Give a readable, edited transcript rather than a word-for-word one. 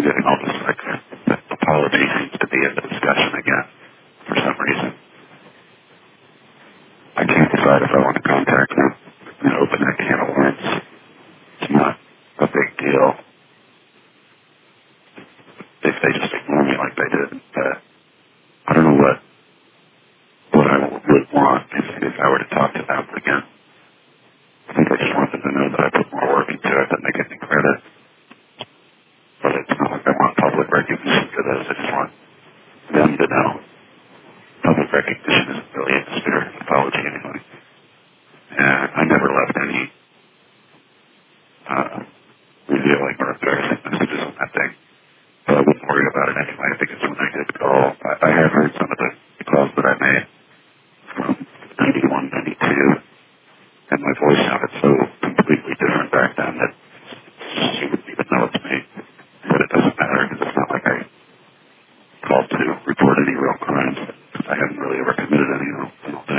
getting all this, like, apology seems to be in the discussion again for some reason. I can't decide if I want to contact them and open that can of worms. It's not a big deal if they just ignore me like they did. I don't know what I would want if I were to talk to them again. I think I just wanted to know that I put more work into it than they give me credit. But it's not like I want public recognition for this. I just want them to know. Public recognition isn't really in the spirit of apology anyway. And I never left any revealing or embarrassing messages on that thing. So I wouldn't worry about it anyway. I think it's when I get a call. I have heard some of the calls that I made from 91, 92, and my voice sounded so completely different back then that you wouldn't even know it's me. But it doesn't matter because it's not like I called to report any real crimes. I haven't really ever committed any, I don't think.